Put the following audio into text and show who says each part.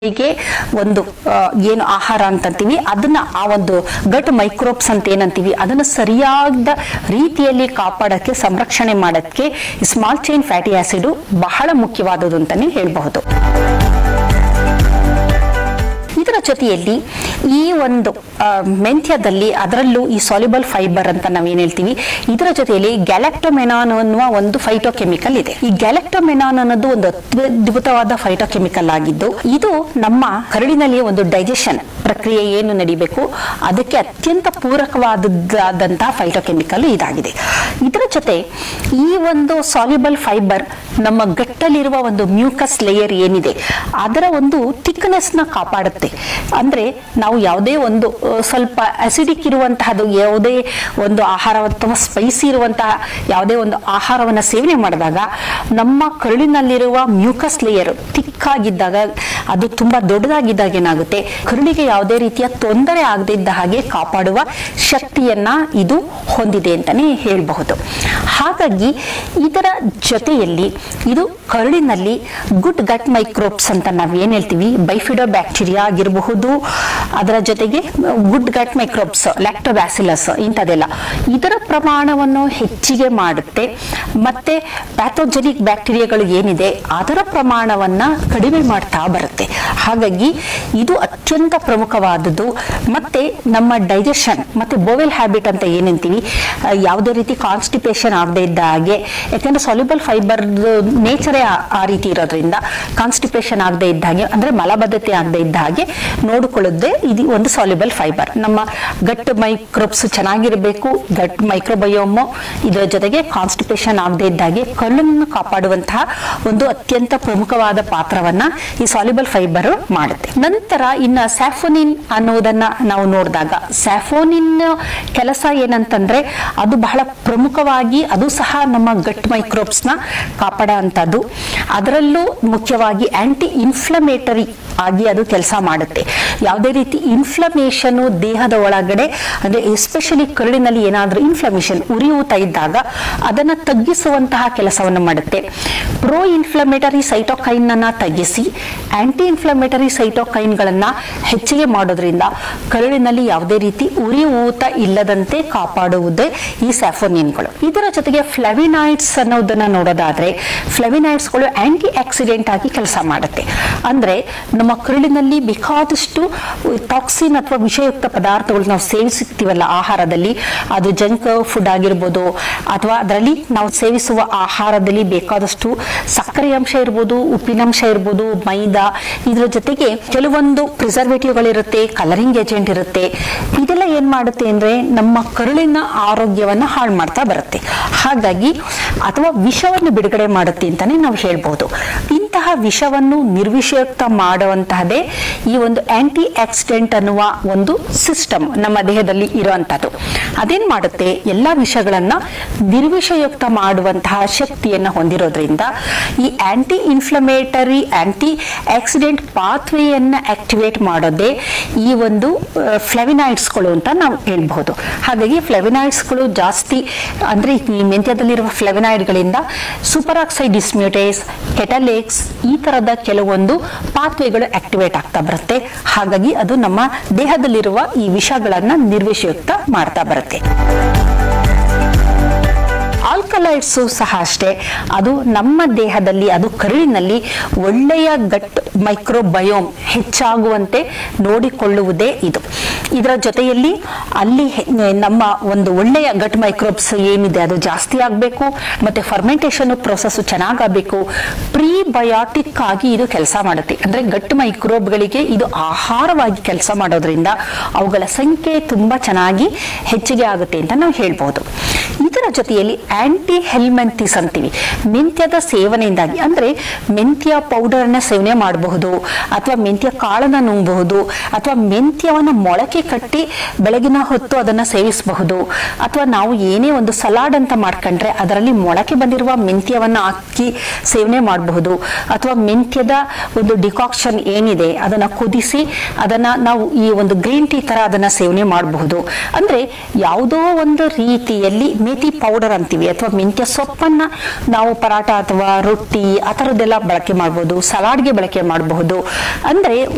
Speaker 1: ಗೆ ಒಂದು ಏನು ಆಹಾರ ಅಂತಂತೀವಿ ಅದನ್ನ ಆ ಒಂದು ಗಟ್ ಮೈಕ್ರೋಬ್ಸ್ ಅಂತ ಏನಂತೀವಿ ಅದನ್ನ ಸರಿಯಾದ ರೀತಿಯಲ್ಲಿ ಕಾಪಾಡಕ್ಕೆ ಸಂರಕ್ಷಣೆ ಮಾಡೋದಕ್ಕೆ ಸ್ಮಾಲ್ ಚೈನ್ ಫ್ಯಾಟಿ ಆಸಿಡ್ ಬಹಳ ಮುಖ್ಯವಾದದ್ದು ಅಂತಾನೆ ಹೇಳಬಹುದು. ಇದರ ಜೊತೆಯಲ್ಲಿ ಈ ಒಂದು ಮೆಂತ್ಯದಲ್ಲಿ ಅದರಲ್ಲೂ ಈ ಸಾಲ್ಯುಬಲ್ ಫೈಬರ್ ಅಂತ ನಾವೇನ್ ಹೇಳ್ತೀವಿ, ಇದರ ಜೊತೆಯಲ್ಲಿ ಗ್ಯಾಲಕ್ಟೋಮೆನಾನ್ ಅನ್ನುವ ಒಂದು ಫೈಟೋಕೆಮಿಕಲ್ ಇದೆ. ಈ ಗ್ಯಾಲಕ್ಟೋಮೆನಾನ್ ಅನ್ನೋದು ಒಂದು ಅದ್ಭುತವಾದ ಫೈಟೋಕೆಮಿಕಲ್ ಆಗಿದ್ದು ಇದು ನಮ್ಮ ಕರಳಿನಲ್ಲಿ ಒಂದು ಡೈಜೆಷನ್ ಪ್ರಕ್ರಿಯೆ ಏನು ನಡಿಬೇಕು ಅದಕ್ಕೆ ಅತ್ಯಂತ ಪೂರಕವಾದಂತಹ ಫೈಟೋಕೆಮಿಕಲ್ ಇದಾಗಿದೆ. ಇದರ ಜೊತೆ ಈ ಒಂದು ಸಾಲ್ಯುಬಲ್ ಫೈಬರ್ ನಮ್ಮ ಗಟ್ಟಲ್ಲಿರುವ ಒಂದು ಮ್ಯೂಕಸ್ ಲೇಯರ್ ಏನಿದೆ ಅದರ ಒಂದು ಥಿಕ್ನೆಸ್ ನ ಕಾಪಾಡುತ್ತೆ. ಅಂದ್ರೆ ನಾವು ಯಾವುದೇ ಒಂದು ಸ್ವಲ್ಪ ಅಸಿಡಿಕ್ ಇರುವಂತಹದ್ದು ಯಾವುದೇ ಒಂದು ಆಹಾರ ಅಥವಾ ಸ್ಪೈಸಿ ಇರುವಂತಹ ಯಾವುದೇ ಒಂದು ಆಹಾರವನ್ನ ಸೇವನೆ ಮಾಡಿದಾಗ ನಮ್ಮ ಕರುಳಿನಲ್ಲಿರುವ ಮ್ಯೂಕಸ್ ಲೇಯರ್ ತಿಕ್ಕಾಗಿದ್ದಾಗ ಅದು ತುಂಬಾ ದೊಡ್ಡದಾಗಿದ್ದಾಗ ಏನಾಗುತ್ತೆ, ಕರುಳಿಗೆ ಯಾವುದೇ ರೀತಿಯ ತೊಂದರೆ ಆಗದಿದ್ದ ಹಾಗೆ ಕಾಪಾಡುವ ಶಕ್ತಿಯನ್ನ ಇದು ಹೊಂದಿದೆ ಅಂತಾನೆ ಹೇಳಬಹುದು. ಹಾಗಾಗಿ ಇದರ ಜೊತೆಯಲ್ಲಿ ಇದು ಕರುಳಿನಲ್ಲಿ ಗುಡ್ ಗಟ್ ಮೈಕ್ರೋಬ್ಸ್ ಅಂತ ನಾವ್ ಏನ್ ಹೇಳ್ತೀವಿ, ಬೈಫಿಡೋ ಬ್ಯಾಕ್ಟೀರಿಯಾ ಆಗಿರಬಹುದು, ಅದರ ಜೊತೆಗೆ ಗುಡ್ ಗಟ್ ಮೈಕ್ರೋಬ್ಸ್, ಲ್ಯಾಕ್ಟೋಬ್ಯಾಸಿಲಸ್ ಇಂಥದೆಲ್ಲ ಇದರ ಪ್ರಮಾಣವನ್ನು ಹೆಚ್ಚಿಗೆ ಮಾಡುತ್ತೆ. ಮತ್ತೆ ಪ್ಯಾಥೋಜೆನಿಕ್ ಬ್ಯಾಕ್ಟೀರಿಯಾಗಳು ಏನಿದೆ ಅದರ ಪ್ರಮಾಣವನ್ನ ಕಡಿಮೆ ಮಾಡ್ತಾ ಬರುತ್ತೆ. ಹಾಗಾಗಿ ಇದು ಅತ್ಯಂತ ಪ್ರಮುಖವಾದದ್ದು. ಮತ್ತೆ ನಮ್ಮ ಡೈಜೆಷನ್ ಮತ್ತೆ ಬೋವೆಲ್ ಹ್ಯಾಬಿಟ್ ಅಂತ ಏನಂತೀವಿ, ಯಾವುದೇ ರೀತಿ ಕಾನ್ಸ್ಟಿಪೇಷನ್ ಆಗದೆ ಇದ್ದ ಹಾಗೆ, ಯಾಕಂದ್ರೆ ಸಾಲ್ಯುಬಲ್ ಫೈಬರ್ ನೇಚರೇ ಆ ರೀತಿ ಇರೋದ್ರಿಂದ ಕಾನ್ಸ್ಟಿಪೇಷನ್ ಆಗದೆ ಇದ್ದ ಹಾಗೆ ಅಂದ್ರೆ ಮಲಬದ್ಧತೆ ಆಗದೆ ಇದ್ದ ಹಾಗೆ ನೋಡಿಕೊಳ್ಳುತ್ತೆ ಇದು ಒಂದು ಸಾಲ್ಯುಬಲ್ ಫೈಬರ್. ನಮ್ಮ ಗಟ್ ಮೈಕ್ರೋಬ್ಸ್ ಚೆನ್ನಾಗಿರಬೇಕು, ಗಟ್ ಮೈಕ್ರೋಬಯೋಮ್, ಇದರ ಜೊತೆಗೆ ಕಾನ್ಸ್ಟಿಪೇಷನ್ ಆಗದೆ ಇದ್ದ ಹಾಗೆ ಕರುಳನ್ನು ಕಾಪಾಡುವಂತಹ ಒಂದು ಅತ್ಯಂತ ಪ್ರಮುಖವಾದ ಪಾತ್ರವನ್ನ ಈ ಸಾಲ್ಯುಬಲ್ ಫೈಬರ್ ಮಾಡುತ್ತೆ. ನಂತರ ಇನ್ನ ಸ್ಯಾಫೋನಿನ್ ಅನ್ನೋದನ್ನ ನಾವು ನೋಡಿದಾಗ, ಸ್ಯಾಫೋನಿನ್ ಕೆಲಸ ಏನಂತಂದ್ರೆ ಅದು ಬಹಳ ಪ್ರಮುಖವಾಗಿ ಅದು ಸಹ ನಮ್ಮ ಗಟ್ ಮೈಕ್ರೋಬ್ಸ್ ನ ಕಾಪಾಡುವಂತದ್ದು. ಅದರಲ್ಲೂ ಮುಖ್ಯವಾಗಿ ಆಂಟಿ ಇನ್ಫ್ಲಮೇಟರಿ ಆಗಿ ಅದು ಕೆಲಸ ಮಾಡುತ್ತೆ. ಯಾವುದೇ ರೀತಿ ಇನ್ಫ್ಲಮೇಷನ್ ದೇಹದ ಒಳಗಡೆ ಅಂದ್ರೆ ಎಸ್ಪೆಷಲಿ ಕರುಳಿನಲ್ಲಿ ಏನಾದ್ರೂ ಇನ್ಫ್ಲಮೇಷನ್ ಉರಿಯೂತ ಇದ್ದಾಗ ಅದನ್ನ ತಗ್ಗಿಸುವಂತಹ ಕೆಲಸವನ್ನು ಮಾಡುತ್ತೆ. ಪ್ರೋ ಇನ್ಫ್ಲಮೇಟರಿ ಸೈಟೋಕೈನ್ ಅನ್ನ ತಗ್ಗಿಸಿ ಆಂಟಿ ಇನ್ಫ್ಲಮೇಟರಿ ಸೈಟೋಕೈನ್ ಗಳನ್ನ ಹೆಚ್ಚಿಗೆ ಮಾಡೋದ್ರಿಂದ ಕರುಳಿನಲ್ಲಿ ಯಾವುದೇ ರೀತಿ ಉರಿಯೂತ ಇಲ್ಲದಂತೆ ಕಾಪಾಡುವುದೇ ಈ ಸ್ಯಾಫೋನಿನ್ಗಳು. ಇದರ ಜೊತೆಗೆ ಫ್ಲಾವಿನಾಯ್ಡ್ಸ್ ಅನ್ನೋದನ್ನ ನೋಡೋದಾದ್ರೆ, ಫ್ಲಾವಿನಾಯ್ಡ್ಸ್ ಗಳು ಆಂಟಿ ಆಕ್ಸಿಡೆಂಟ್ ಆಗಿ ಕೆಲಸ ಮಾಡುತ್ತೆ. ಅಂದ್ರೆ ನಮ್ಮ ಕರುಳಿನಲ್ಲಿ ಬೇಕಾದಷ್ಟು ಟಾಕ್ಸಿನ್ ಅಥವಾ ವಿಷಯುಕ್ತ ಪದಾರ್ಥಗಳು ನಾವು ಸೇವಿಸುತ್ತೀವಲ್ಲ ಆಹಾರದಲ್ಲಿ, ಅದು ಜಂಕ್ ಫುಡ್ ಆಗಿರ್ಬೋದು ಅಥವಾ ಅದರಲ್ಲಿ ನಾವು ಸೇವಿಸುವ ಆಹಾರದಲ್ಲಿ ಬೇಕಾದಷ್ಟು ಸಕ್ಕರೆ ಅಂಶ ಇರ್ಬೋದು, ಉಪ್ಪಿನಂಶ ಇರ್ಬೋದು, ಮೈದಾ, ಇದರ ಜೊತೆಗೆ ಕೆಲವೊಂದು ಪ್ರಿಸರ್ವೇಟಿವ್ಗಳಿರುತ್ತೆ, ಕಲರಿಂಗ್ ಏಜೆಂಟ್ ಇರುತ್ತೆ. ಇದೆಲ್ಲ ಏನ್ ಮಾಡುತ್ತೆ ಅಂದ್ರೆ ನಮ್ಮ ಕರುಳಿನ ಆರೋಗ್ಯವನ್ನ ಹಾಳು ಮಾಡ್ತಾ ಬರುತ್ತೆ. ಹಾಗಾಗಿ ಅಥವಾ ವಿಷವನ್ನು ಬಿಡುಗಡೆ ಮಾಡುತ್ತೆ ಅಂತಾನೆ ನಾವು ಹೇಳ್ಬಹುದು. ಇಂತಹ ವಿಷವನ್ನು ನಿರ್ವಿಷಯುಕ್ತ ಮಾಡುವಂತಹದೇ ಈ ಒಂದು ಆಂಟಿ ಆಕ್ಸಿಡೆಂಟ್ ಅನ್ನುವ ಒಂದು ಸಿಸ್ಟಮ್ ನಮ್ಮ ದೇಹದಲ್ಲಿ ಇರುವಂತದ್ದು. ಅದೇನ್ ಮಾಡುತ್ತೆ, ಎಲ್ಲಾ ವಿಷಗಳನ್ನ ನಿರ್ವಿಷಯುಕ್ತ ಮಾಡುವಂತಹ ಶಕ್ತಿಯನ್ನ ಹೊಂದಿರೋದ್ರಿಂದ ಈ aunty inflammatory aunty accident ಪಾತ್ವೆಯನ್ನ activate ಮಾಡೋದೇ ಈ ಒಂದು ಫ್ಲಾವಿನಾಯ್ಡ್ಸ್ಗಳು ಅಂತ ನಾವು ಹೇಳ್ಬಹುದು. ಹಾಗಾಗಿ ಫ್ಲಾವಿನಾಯ್ಡ್ಸ್ಗಳು ಜಾಸ್ತಿ ಅಂದ್ರೆ ಈ ಮೆಂತ್ಯದಲ್ಲಿರುವ ಫ್ಲಾವಿನಾಯ್ಡ್ಗಳಿಂದ ಸೂಪರ್ ಆಕ್ಸೈಡ್ ಡಿಸ್ಮ್ಯೂಟೇಸ್, ಕೆಟಲೇಕ್ಸ್ ಈ ತರದ ಕೆಲವೊಂದು ಪಾತ್ವೆಗಳು ಆಕ್ಟಿವೇಟ್ ಆಗ್ತಾ ಬರುತ್ತೆ. ಹಾಗಾಗಿ ಅದು ನಮ್ಮ ದೇಹದಲ್ಲಿರುವ ಈ ವಿಷಗಳನ್ನ ನಿರ್ವಿಷಯುಕ್ತ ಮಾಡ್ತಾ ಬರುತ್ತೆ. ಆಲ್ಕಲೈಡ್ಸ್ ಸಹ ಅಷ್ಟೇ, ಅದು ನಮ್ಮ ದೇಹದಲ್ಲಿ ಅದು ಕರುಳಿನಲ್ಲಿ ಒಳ್ಳೆಯ ಗಟ್ ಮೈಕ್ರೋಬಯೋಮ್ ಹೆಚ್ಚಾಗುವಂತೆ ನೋಡಿಕೊಳ್ಳುವುದೇ ಇದು. ಇದರ ಜೊತೆಯಲ್ಲಿ ಅಲ್ಲಿ ನಮ್ಮ ಒಂದು ಒಳ್ಳೆಯ ಗಟ್ ಮೈಕ್ರೋಬ್ಸ್ ಏನಿದೆ ಅದು ಜಾಸ್ತಿ ಆಗಬೇಕು, ಮತ್ತೆ ಫರ್ಮೆಂಟೇಷನ್ ಪ್ರೊಸೆಸ್ ಚೆನ್ನಾಗಬೇಕು. ಪ್ರೀಬಯೋಟಿಕ್ ಆಗಿ ಇದು ಕೆಲಸ ಮಾಡುತ್ತೆ. ಅಂದ್ರೆ ಗಟ್ ಮೈಕ್ರೋಬ್ಗಳಿಗೆ ಇದು ಆಹಾರವಾಗಿ ಕೆಲಸ ಮಾಡೋದ್ರಿಂದ ಅವುಗಳ ಸಂಖ್ಯೆ ತುಂಬಾ ಚೆನ್ನಾಗಿ ಹೆಚ್ಚಿಗೆ ಆಗುತ್ತೆ ಅಂತ ನಾವು ಹೇಳ್ಬಹುದು. ಇದರ ಜೊತೆಯಲ್ಲಿ ಆಂಟಿ ಹೆಲ್ಮೆಂಥಿಸ್ ಅಂತೀವಿ, ಮೆಂತ್ಯದ ಸೇವನೆಯಿಂದಾಗಿ ಅಂದ್ರೆ ಮೆಂತ್ಯ ಪೌಡರ್ ಅನ್ನ ಸೇವನೆ ಮಾಡಬಹುದು, ಅಥವಾ ಮೆಂತ್ಯ ಕಾಳನ್ನ ನುಂಗಬಹುದು, ಅಥವಾ ಮೆಂತ್ಯವನ್ನ ಮೊಳಕೆ ಕಟ್ಟಿ ಬೆಳಗಿನ ಹೊತ್ತು ಅದನ್ನ ಸೇವಿಸಬಹುದು, ಅಥವಾ ನಾವು ಏನೇ ಒಂದು ಸಲಾಡ್ ಅಂತ ಮಾಡ್ಕೊಂಡ್ರೆ ಅದರಲ್ಲಿ ಮೊಳಕೆ ಬಂದಿರುವ ಮೆಂತ್ಯವನ್ನ ಹಾಕಿ ಸೇವನೆ ಮಾಡಬಹುದು, ಅಥವಾ ಮೆಂತ್ಯದ ಒಂದು ಡಿಕಾಕ್ಷನ್ ಏನಿದೆ ಅದನ್ನ ಕುದಿಸಿ ಅದನ್ನ ನಾವು ಈ ಒಂದು ಗ್ರೀನ್ ಟೀ ತರ ಅದನ್ನ ಸೇವನೆ ಮಾಡಬಹುದು. ಅಂದ್ರೆ ಯಾವುದೋ ಒಂದು ರೀತಿಯಲ್ಲಿ ಮೇಥಿ ಪೌಡರ್ ಅಂತೀವಿ ಅಥವಾ ಮೆಂತ್ಯ ಸೊಪ್ಪನ್ನ ನಾವು ಪರಾಟ ಅಥವಾ ರೊಟ್ಟಿ ಆ ತರದ್ದೆಲ್ಲ ಬಳಕೆ ಮಾಡಬಹುದು, ಸಲಾಡ್ಗೆ ಬಳಕೆ ಮಾಡಬಹುದು. ಅಂದ್ರೆ